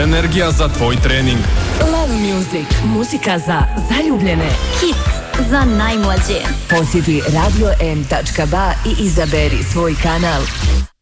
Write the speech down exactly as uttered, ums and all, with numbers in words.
energija za tvoj trening. Love Music, muzika za zaljubljene. Hits za najmlađe. Posjeti radio m tačka ba i izaberi svoj kanal.